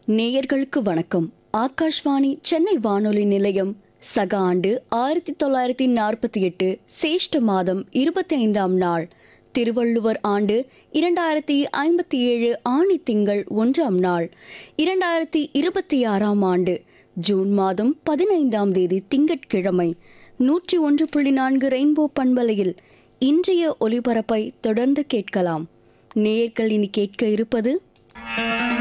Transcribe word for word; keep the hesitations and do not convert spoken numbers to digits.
நேயர்களுக்கு வணக்கம். ஆகாஷ்வாணி சென்னை வானொலி நிலையம் சக ஆண்டு ஆயிரத்தி தொள்ளாயிரத்தி நாற்பத்தி எட்டு சேஷ்ட மாதம் இருபத்தி ஐந்தாம் நாள் திருவள்ளுவர் ஆண்டு இரண்டாயிரத்தி ஐம்பத்தி ஏழு ஆணி திங்கள் ஒன்றாம் நாள் இரண்டாயிரத்தி இருபத்தி ஆறாம் ஆண்டு ஜூன் மாதம் பதினைந்தாம் தேதி திங்கட்கிழமை நூற்றி ஒன்று புள்ளி நான்கு ரெயின்போ பண்பலையில் இன்றைய ஒலிபரப்பை தொடர்ந்து கேட்கலாம். நேயர்கள் இனி கேட்க இருப்பது